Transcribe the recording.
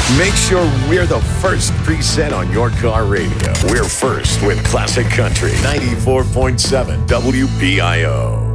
Make sure we're the first preset on your car radio. We're first with Classic Country 94.7 WPIO.